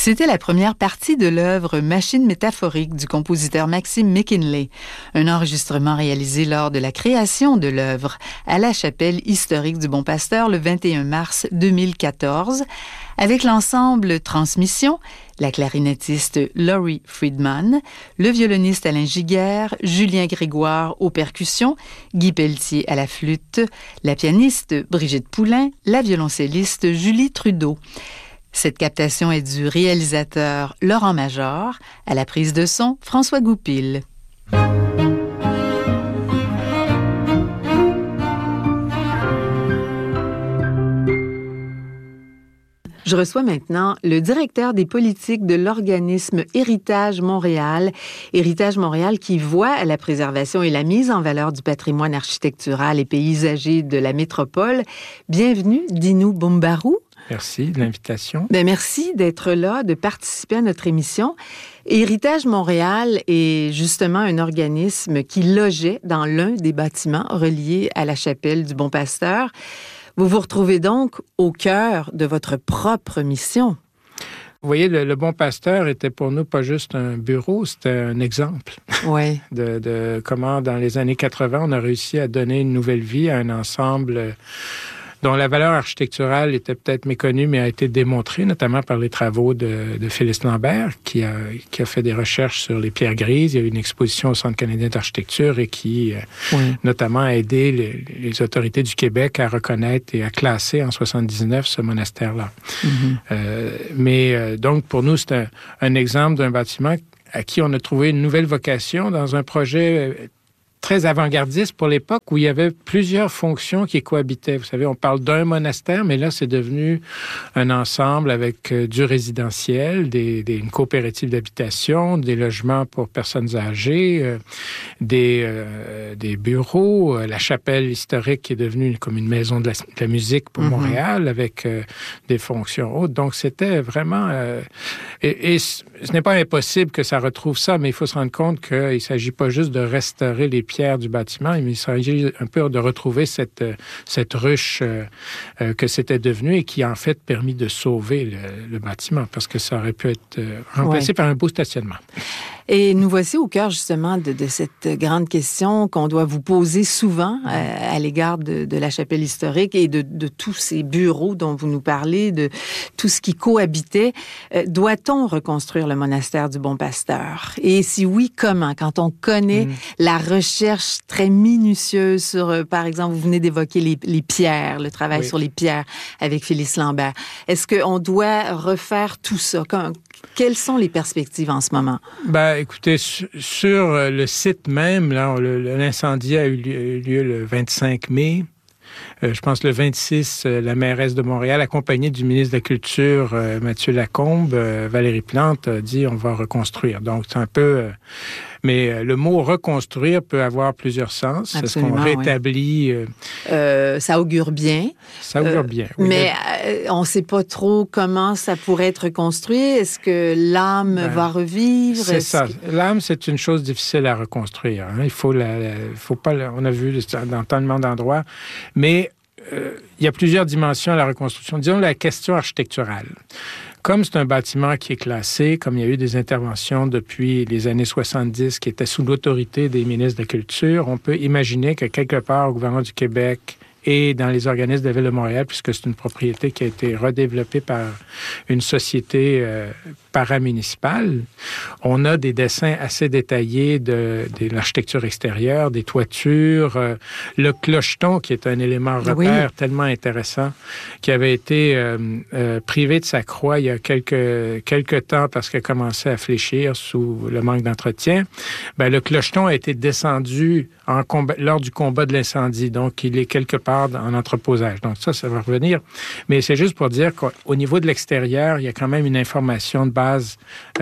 C'était la première partie de l'œuvre Machine métaphorique du compositeur Maxime McKinley, un enregistrement réalisé lors de la création de l'œuvre à la chapelle historique du Bon Pasteur le 21 mars 2014, avec l'ensemble Transmission, la clarinettiste Laurie Friedman, le violoniste Alain Giguère, Julien Grégoire aux percussions, Guy Pelletier à la flûte, la pianiste Brigitte Poulain, la violoncelliste Julie Trudeau. Cette captation est du réalisateur Laurent Major, à la prise de son François Goupil. Je reçois maintenant le directeur des politiques de l'organisme Héritage Montréal. Héritage Montréal qui voit à la préservation et la mise en valeur du patrimoine architectural et paysager de la métropole. Bienvenue, Dino Boumbarou. Merci de l'invitation. Merci d'être là, de participer à notre émission. Héritage Montréal est justement un organisme qui logeait dans l'un des bâtiments reliés à la chapelle du Bon Pasteur. Vous vous retrouvez donc au cœur de votre propre mission. Vous voyez, le Bon Pasteur était pour nous pas juste un bureau, c'était un exemple de comment, dans les années 80, on a réussi à donner une nouvelle vie à un ensemble dont la valeur architecturale était peut-être méconnue, mais a été démontrée, notamment par les travaux de Félix Lambert, qui a fait des recherches sur les pierres grises. Il y a eu une exposition au Centre canadien d'architecture et qui, notamment, a aidé les autorités du Québec à reconnaître et à classer en 79 ce monastère-là. Donc, pour nous, c'est un exemple d'un bâtiment à qui on a trouvé une nouvelle vocation dans un projet très avant-gardiste pour l'époque où il y avait plusieurs fonctions qui cohabitaient. Vous savez, on parle d'un monastère, mais là, c'est devenu un ensemble avec du résidentiel, une coopérative d'habitation, des logements pour personnes âgées, des bureaux, la chapelle historique qui est devenue comme une maison de la musique pour Montréal avec des fonctions hautes. Donc, c'était vraiment... et ce n'est pas impossible que ça retrouve ça, mais il faut se rendre compte qu'il ne s'agit pas juste de restaurer les pierres du bâtiment, mais il s'agit un peu de retrouver cette ruche que c'était devenu et qui a en fait permis de sauver le bâtiment parce que ça aurait pu être remplacé par un beau stationnement. Et nous voici au cœur justement de cette grande question qu'on doit vous poser souvent à l'égard de la chapelle historique et de tous ces bureaux dont vous nous parlez, de tout ce qui cohabitait. Doit-on reconstruire le monastère du Bon Pasteur? Et si oui, comment? Quand on connaît la recherche très minutieuse sur, par exemple, vous venez d'évoquer les pierres, le travail sur les pierres avec Félix Lambert. Est-ce qu'on doit refaire tout ça? Quelles sont les perspectives en ce moment? Écoutez, sur le site même, là, l'incendie a eu lieu le 25 mai. Je pense le 26, la mairesse de Montréal, accompagnée du ministre de la Culture, Mathieu Lacombe, Valérie Plante, a dit on va reconstruire. Donc, c'est un peu... Mais le mot « reconstruire » peut avoir plusieurs sens. Absolument, est-ce qu'on rétablit... ça augure bien. Ça augure bien, oui. Mais on ne sait pas trop comment ça pourrait être reconstruit. Est-ce que l'âme va revivre? C'est ça. L'âme, c'est une chose difficile à reconstruire. Hein. Il faut pas... On a vu dans tellement d'endroits. Mais il y a plusieurs dimensions à la reconstruction. Disons la question architecturale. Comme c'est un bâtiment qui est classé, comme il y a eu des interventions depuis les années 70 qui étaient sous l'autorité des ministres de la Culture, on peut imaginer que quelque part au gouvernement du Québec et dans les organismes de la Ville de Montréal, puisque c'est une propriété qui a été redéveloppée par une société paramunicipale, on a des dessins assez détaillés de l'architecture extérieure, des toitures, le clocheton, qui est un élément repère tellement intéressant, qui avait été privé de sa croix il y a quelques temps parce qu'elle commençait à fléchir sous le manque d'entretien. Le clocheton a été descendu lors du combat de l'incendie, donc il est quelque part en entreposage. Donc ça va revenir. Mais c'est juste pour dire qu'au niveau de l'extérieur, il y a quand même une information de base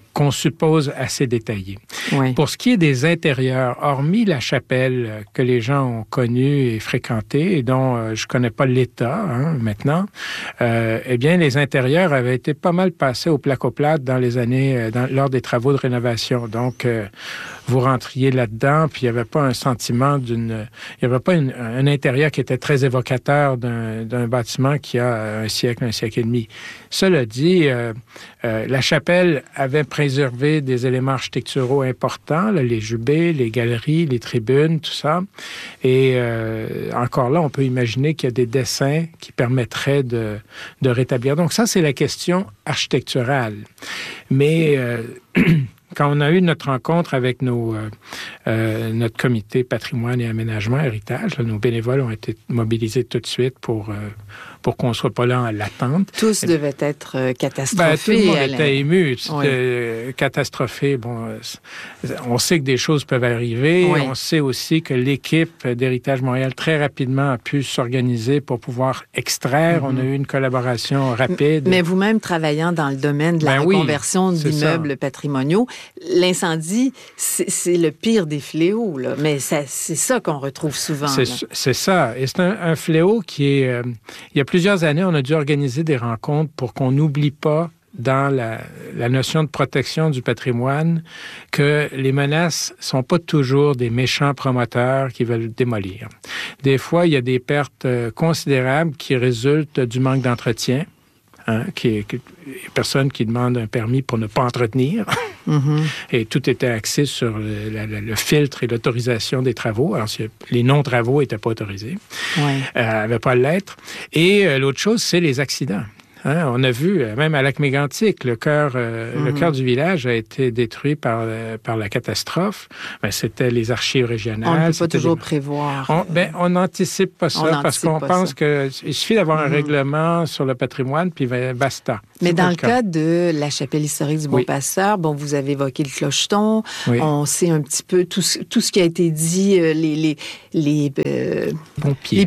qu'on suppose assez détaillé. Oui. Pour ce qui est des intérieurs, hormis la chapelle que les gens ont connue et fréquentée et dont je connais pas l'état maintenant, eh bien les intérieurs avaient été pas mal passés au placo-plate dans les années lors des travaux de rénovation. Donc vous rentriez là-dedans, puis il n'y avait pas un sentiment il n'y avait pas un intérieur qui était très évocateur d'un bâtiment qui a un siècle et demi. Cela dit, la chapelle avait préservé des éléments architecturaux importants, là, les jubés, les galeries, les tribunes, tout ça. Et encore là, on peut imaginer qu'il y a des dessins qui permettraient de rétablir. Donc ça, c'est la question architecturale. Mais quand on a eu notre rencontre avec notre comité patrimoine et aménagement, héritage, là, nos bénévoles ont été mobilisés tout de suite pour qu'on ne soit pas là en l'attente. Tous devaient être catastrophés. Tout le monde était ému, catastrophé. Bon, on sait que des choses peuvent arriver. Oui. On sait aussi que l'équipe d'Héritage Montréal très rapidement a pu s'organiser pour pouvoir extraire. On a eu une collaboration rapide. Mais vous-même travaillant dans le domaine de la reconversion d'immeubles patrimoniaux, l'incendie, c'est le pire des fléaux, là. Mais c'est ça qu'on retrouve souvent. C'est ça. Et c'est un fléau qui est... il y a plusieurs années, on a dû organiser des rencontres pour qu'on n'oublie pas dans la notion de protection du patrimoine que les menaces sont pas toujours des méchants promoteurs qui veulent démolir. Des fois, il y a des pertes considérables qui résultent du manque d'entretien. Personne qui demande un permis pour ne pas entretenir. Mm-hmm. Et tout était axé sur le filtre et l'autorisation des travaux. Alors, les non-travaux n'étaient pas autorisés. N'avaient pas à l'être. Et l'autre chose, c'est les accidents. On a vu, même à Lac-Mégantic, le cœur du village a été détruit par la catastrophe. C'était les archives régionales. On ne peut pas toujours prévoir. On n'anticipe pas ça parce qu'on pense qu'il suffit d'avoir un règlement sur le patrimoine, puis basta. Mais dans le cas de la chapelle historique du Bon-Pasteur, vous avez évoqué le clocheton. Oui. On sait un petit peu tout ce qui a été dit, les pompiers.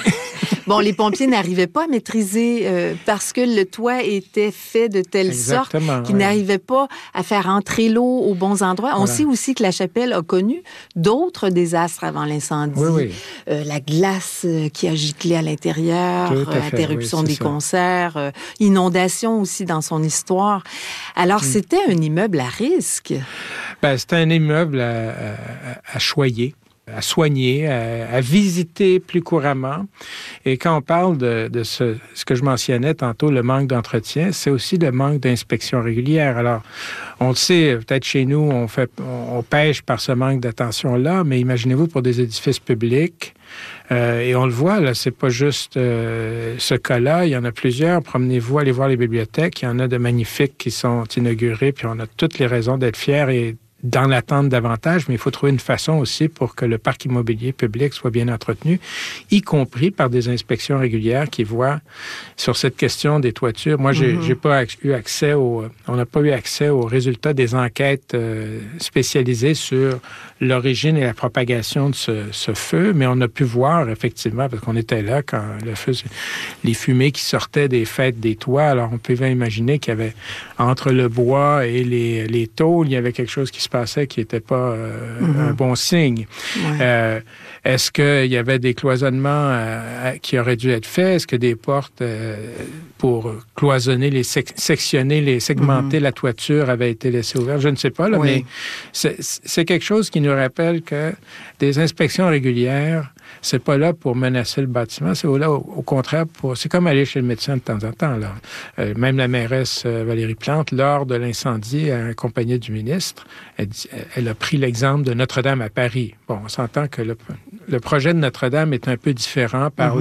Les pompiers n'arrivaient pas à maîtriser parce que le toit était fait de telle sorte qu'ils n'arrivaient pas à faire entrer l'eau aux bons endroits. Voilà. On sait aussi que la chapelle a connu d'autres désastres avant l'incendie. Oui. La glace qui a giclé à l'intérieur, interruption des concerts, inondation aussi dans son histoire. Alors, c'était un immeuble à risque. C'était un immeuble à choyer, à soigner, à visiter plus couramment. Et quand on parle de ce que je mentionnais tantôt, le manque d'entretien, c'est aussi le manque d'inspection régulière. Alors, on le sait, peut-être chez nous, on pêche par ce manque d'attention-là, mais imaginez-vous pour des édifices publics, et on le voit, là, c'est pas juste ce cas-là, il y en a plusieurs. Promenez-vous, allez voir les bibliothèques, il y en a de magnifiques qui sont inaugurées, puis on a toutes les raisons d'être fiers et dans l'attente davantage, mais il faut trouver une façon aussi pour que le parc immobilier public soit bien entretenu, y compris par des inspections régulières qui voient sur cette question des toitures. Moi, j'ai pas eu accès on n'a pas eu accès aux résultats des enquêtes spécialisées sur l'origine et la propagation de ce feu, mais on a pu voir effectivement, parce qu'on était là quand le feu, les fumées qui sortaient des fêtes des toits, alors on pouvait imaginer qu'il y avait entre le bois et les tôles, il y avait quelque chose qui se passait qui n'était pas un bon signe. Ouais. Est-ce qu'il y avait des cloisonnements qui auraient dû être faits? Est-ce que des portes pour cloisonner, sectionner, segmenter la toiture avaient été laissées ouvertes? Je ne sais pas, là, mais c'est quelque chose qui nous rappelle que des inspections régulières, c'est pas là pour menacer le bâtiment, c'est là, au contraire, c'est comme aller chez le médecin de temps en temps. Là. Même la mairesse Valérie Plante, lors de l'incendie, accompagnée du ministre, elle a pris l'exemple de Notre-Dame à Paris. Bon, on s'entend que le projet de Notre-Dame est un peu différent par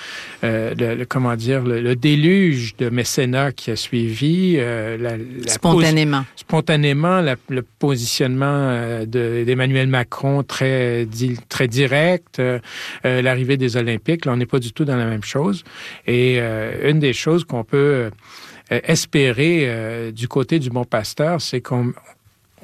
le déluge de mécénat qui a suivi. Spontanément. Spontanément, le positionnement d'Emmanuel Macron très direct, l'arrivée des Olympiques. Là, on n'est pas du tout dans la même chose. Et une des choses qu'on peut espérer du côté du Bon-Pasteur, c'est qu'on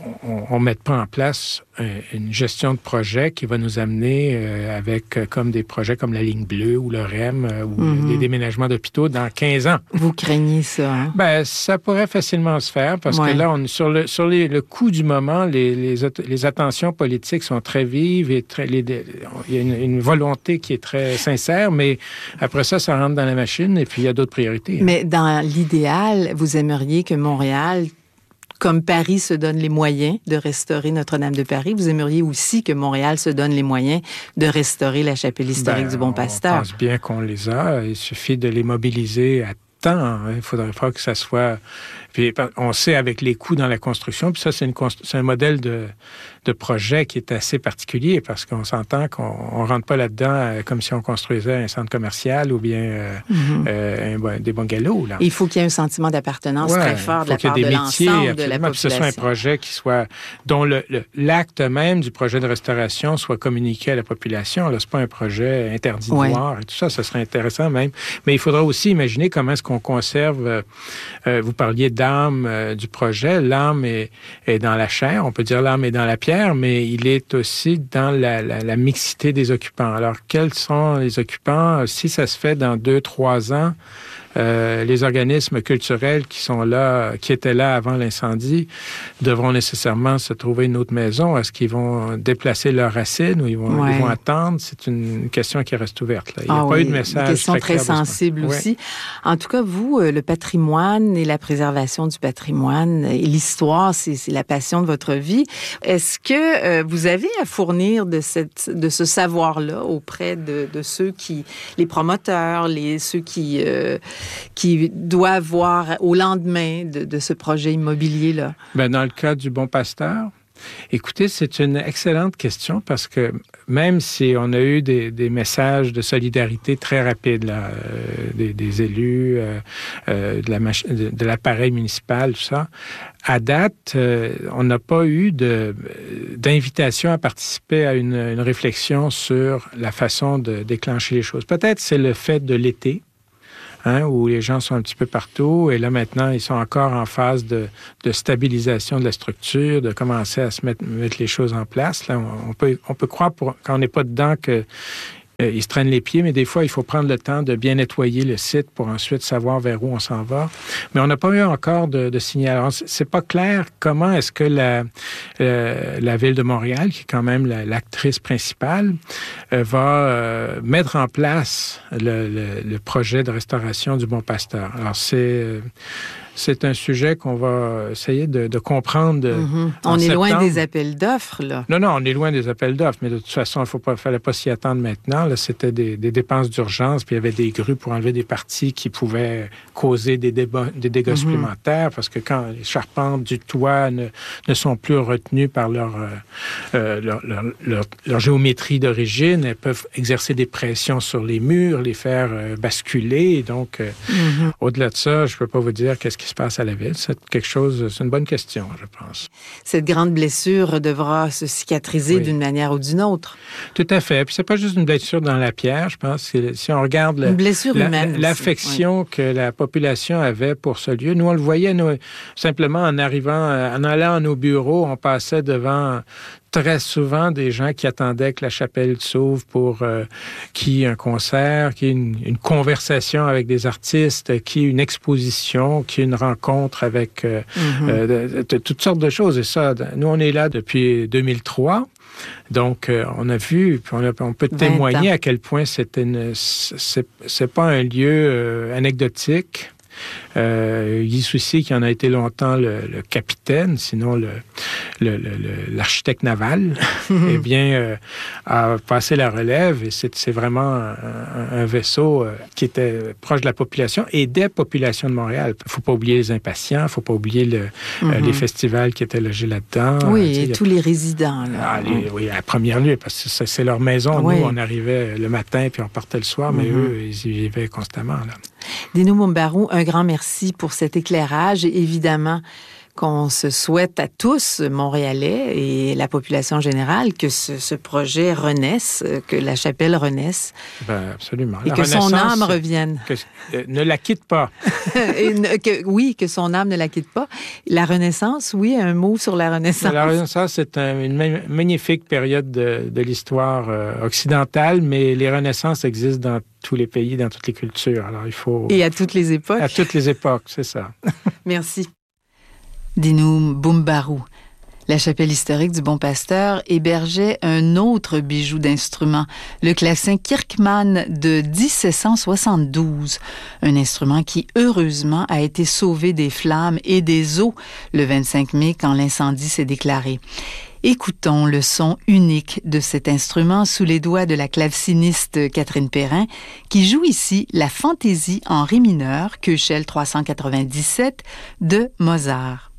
on ne mette pas en place une gestion de projet qui va nous amener avec comme des projets comme la ligne bleue ou le REM ou les déménagements d'hôpitaux dans 15 ans. Vous craignez ça, hein? Ben, ça pourrait facilement se faire parce que là, sur le coup du moment, les attentions politiques sont très vives et il y a une volonté qui est très sincère, mais après ça rentre dans la machine et puis il y a d'autres priorités. Hein. Mais dans l'idéal, vous aimeriez que Montréal, comme Paris se donne les moyens de restaurer Notre-Dame de Paris, vous aimeriez aussi que Montréal se donne les moyens de restaurer la chapelle historique du Bon Pasteur. On pense bien qu'on les a. Il suffit de les mobiliser à temps. Il faudrait pas que ça soit... Puis on sait avec les coûts dans la construction, puis ça, c'est un modèle de projet qui est assez particulier parce qu'on s'entend qu'on rentre pas là-dedans comme si on construisait un centre commercial ou bien des bungalows. Là. Il faut qu'il y ait un sentiment d'appartenance très fort de la part de l'ensemble de la population. Que ce soit un projet dont l'acte même du projet de restauration soit communiqué à la population. Là, c'est pas un projet interdit-noir et tout ça. Ça serait intéressant même. Mais il faudra aussi imaginer comment est-ce qu'on conserve... vous parliez d'âme du projet. L'âme est dans la chair. On peut dire l'âme est dans la pierre, mais il est aussi dans la mixité des occupants. Alors, quels sont les occupants? Si ça se fait dans 2-3 ans, les organismes culturels qui étaient là avant l'incendie, devront nécessairement se trouver une autre maison. Est-ce qu'ils vont déplacer leurs racines ou ils vont attendre? C'est une question qui reste ouverte. Là. Il n'y a pas eu de message. Une question très sensible aussi. En tout cas, vous, le patrimoine et la préservation du patrimoine et l'histoire, c'est la passion de votre vie. Est-ce que vous avez à fournir de ce savoir-là auprès de ceux les promoteurs, ceux qui doivent voir au lendemain de ce projet immobilier-là? Bien, dans le cas du Bon Pasteur, écoutez, c'est une excellente question parce que même si on a eu des messages de solidarité très rapides, là, des élus, de l'appareil municipal, tout ça, à date, on n'a pas eu d'invitation à participer à une réflexion sur la façon de déclencher les choses. Peut-être c'est le fait de l'été, où les gens sont un petit peu partout. Et là, maintenant, ils sont encore en phase de stabilisation de la structure, de commencer à mettre les choses en place. Là, on peut croire, quand on n'est pas dedans, que ils se traînent les pieds, mais des fois, il faut prendre le temps de bien nettoyer le site pour ensuite savoir vers où on s'en va. Mais on n'a pas eu encore de signal. Alors, c'est pas clair comment est-ce que la Ville de Montréal, qui est quand même l'actrice principale, va mettre en place le projet de restauration du Bon Pasteur. Alors, c'est un sujet qu'on va essayer de comprendre. On est loin des appels d'offres, là. Non, on est loin des appels d'offres, mais de toute façon, il ne fallait pas s'y attendre maintenant. Là, c'était des dépenses d'urgence, puis il y avait des grues pour enlever des parties qui pouvaient causer des dégâts supplémentaires, parce que quand les charpentes du toit ne sont plus retenues par leur géométrie d'origine, elles peuvent exercer des pressions sur les murs, les faire basculer. Donc, au-delà de ça, je ne peux pas vous dire qu'est-ce qui se passe à la ville. C'est une bonne question, je pense. Cette grande blessure devra se cicatriser d'une manière ou d'une autre. Tout à fait. Puis c'est pas juste une blessure dans la pierre, je pense. Si on regarde une blessure humaine l'affection que la population avait pour ce lieu, nous on le voyait simplement en allant à nos bureaux, on passait devant très souvent des gens qui attendaient que la chapelle s'ouvre pour qu'il y ait un concert, qu'il y ait une conversation avec des artistes, qu'il y ait une exposition, qu'il y ait une rencontre avec toutes sortes de choses. Et ça, nous, on est là depuis 2003. Donc, on a vu, puis on peut témoigner à quel point c'est pas un lieu anecdotique. Guy Soucy, qui en a été longtemps le capitaine, sinon l'architecte naval, eh bien, a passé la relève et c'est vraiment un vaisseau qui était proche de la population et des populations de Montréal. Il ne faut pas oublier les impatients, il ne faut pas oublier les festivals qui étaient logés là-dedans. Oui, et tous les résidents. Là. Oui, à première lieu, parce que c'est leur maison. Oui. Nous, on arrivait le matin puis on partait le soir, mais eux, ils y vivaient constamment. Là. Dino Mombaru, un grand merci pour cet éclairage. Et évidemment, qu'on se souhaite à tous, Montréalais et la population générale, que ce projet renaisse, que la chapelle renaisse. Ben, absolument. Et que son âme revienne. Ne la quitte pas. Oui, que son âme ne la quitte pas. La Renaissance, oui, un mot sur la Renaissance. La Renaissance, c'est une magnifique période de l'histoire occidentale, mais les Renaissances existent dans tous les pays, dans toutes les cultures. Alors, il faut... Et à toutes les époques. À toutes les époques, c'est ça. Merci. Dinoum Boumbarou. La chapelle historique du Bon Pasteur hébergeait un autre bijou d'instrument, le clavecin Kirkman de 1772, un instrument qui, heureusement, a été sauvé des flammes et des eaux le 25 mai quand l'incendie s'est déclaré. Écoutons le son unique de cet instrument sous les doigts de la claveciniste Catherine Perrin, qui joue ici la fantaisie en ré mineur, Köchel 397, de Mozart.